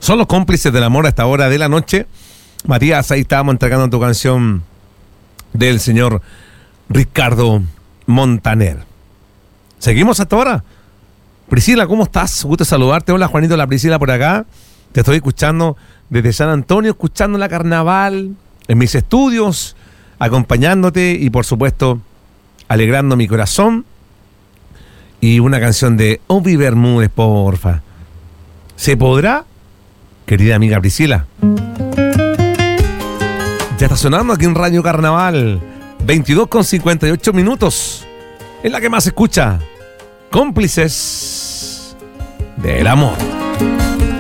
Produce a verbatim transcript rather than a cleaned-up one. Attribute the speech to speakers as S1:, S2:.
S1: Son los cómplices del amor a esta hora de la noche. Matías, ahí estábamos entregando tu canción del señor Ricardo Montaner. Seguimos hasta ahora. Priscila, ¿cómo estás? Gusto saludarte. Hola, Juanito, la Priscila por acá. Te estoy escuchando desde San Antonio, escuchando la carnaval en mis estudios, acompañándote y, por supuesto, alegrando mi corazón. Y una canción de Obi Bermúdez, porfa. ¿Se podrá? Querida amiga Priscila. Ya está sonando aquí en Radio Carnaval. veintidós con cincuenta y ocho minutos. Es la que más se escucha. Cómplices del amor.